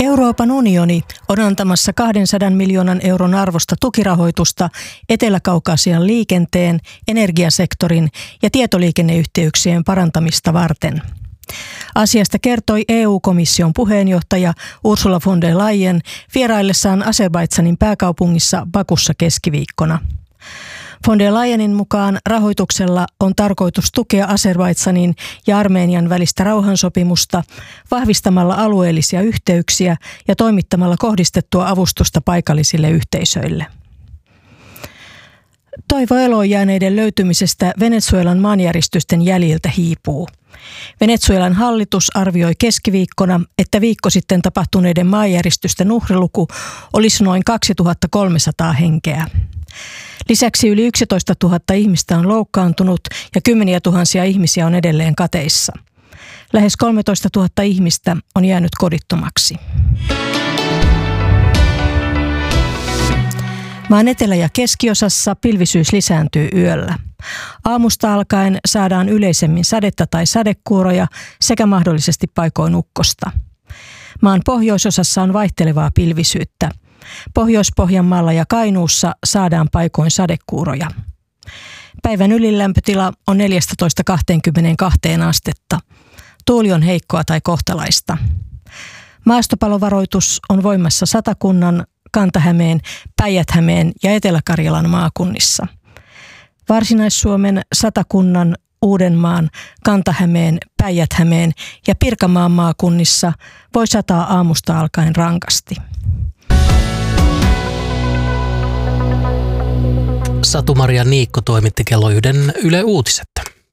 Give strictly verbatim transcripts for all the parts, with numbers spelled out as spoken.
Euroopan unioni on antamassa kahdensadan miljoonan euron arvosta tukirahoitusta Etelä-Kaukasian liikenteen, energiasektorin ja tietoliikenneyhteyksien parantamista varten. Asiasta kertoi E U-komission puheenjohtaja Ursula von der Leyen vieraillessaan Azerbaidžanin pääkaupungissa Bakussa keskiviikkona. Von der Leyenin mukaan rahoituksella on tarkoitus tukea Azerbaidžanin ja Armenian välistä rauhansopimusta vahvistamalla alueellisia yhteyksiä ja toimittamalla kohdistettua avustusta paikallisille yhteisöille. Toivo eloon jääneiden löytymisestä Venezuelan maanjäristysten jäljiltä hiipuu. Venezuelan hallitus arvioi keskiviikkona, että viikko sitten tapahtuneiden maanjäristysten uhriluku olisi noin kaksituhattakolmesataa henkeä. Lisäksi yli yksitoistatuhatta ihmistä on loukkaantunut ja kymmeniä tuhansia ihmisiä on edelleen kateissa. Lähes kolmetoistatuhatta ihmistä on jäänyt kodittomaksi. Maan etelä- ja keskiosassa pilvisyys lisääntyy yöllä. Aamusta alkaen saadaan yleisemmin sadetta tai sadekuuroja sekä mahdollisesti paikoin ukkosta. Maan pohjoisosassa on vaihtelevaa pilvisyyttä. Pohjois-Pohjanmaalla ja Kainuussa saadaan paikoin sadekuuroja. Päivän ylilämpötila on neljätoista kaksikymmentäkaksi astetta. Tuuli on heikkoa tai kohtalaista. Maastopalovaroitus on voimassa Satakunnan, Kanta-Hämeen, Päijät-Hämeen ja Etelä-Karjalan maakunnissa. Varsinais-Suomen, Satakunnan, Uudenmaan, Kanta-Hämeen, Päijät-Hämeen ja Pirkanmaan maakunnissa voi sataa aamusta alkaen rankasti. Satu-Maria Niikko toimitti kello yhden Yle Uutiset.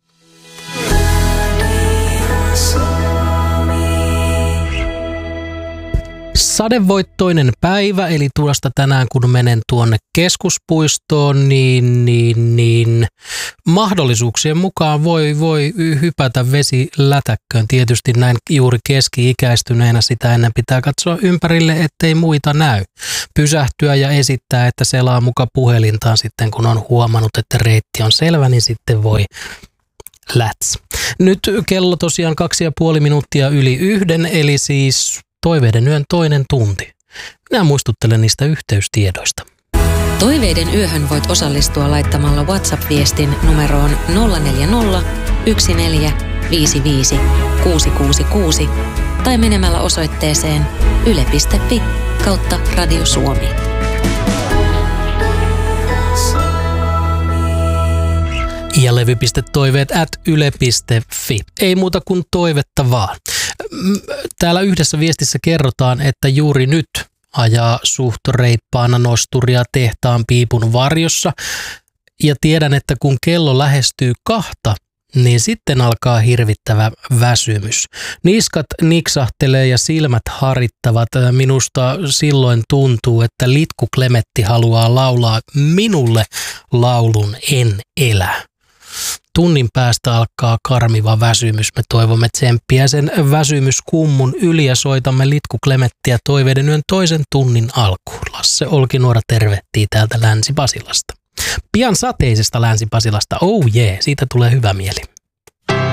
Sadevoittoinen päivä, eli tuosta tänään kun menen tuonne keskuspuistoon, niin, niin, niin mahdollisuuksien mukaan voi, voi hypätä vesilätäkköön. Tietysti näin juuri keski-ikäistyneenä sitä ennen pitää katsoa ympärille, ettei muita näy. Pysähtyä ja esittää, että selaa muka puhelintaan sitten, kun on huomannut, että reitti on selvä, niin sitten voi läts. Nyt kello tosiaan kaksi ja puoli minuuttia yli yhden, eli siis Toiveiden yön toinen tunti. Minä muistuttelen niistä yhteystiedoista. Toiveiden yöhön voit osallistua laittamalla WhatsApp-viestin numeroon nolla neljä nolla, yksi neljä, viisi viisi, kuusi kuusi kuusi tai menemällä osoitteeseen yle piste fi kautta Radio Suomi. Ja levypistetoiveet at yle piste fi. Ei muuta kuin toivetta vaan. Täällä yhdessä viestissä kerrotaan, että juuri nyt ajaa suht reippaana nosturia tehtaan piipun varjossa. Ja tiedän, että kun kello lähestyy kahta, niin sitten alkaa hirvittävä väsymys. Niskat niksahtelee ja silmät harittavat. Minusta silloin tuntuu, että Litku Klemetti haluaa laulaa minulle laulun En elä. Tunnin päästä alkaa karmiva väsymys. Me toivomme tsemppiä sen väsymyskummun yli ja soitamme Litku Klemettiä Toiveiden yön toisen tunnin alkuun. Lasse Olkinuora tervehtii täältä Länsi-Pasilasta. Pian sateisesta Länsi-Pasilasta. Oh jee, yeah, siitä tulee hyvä mieli.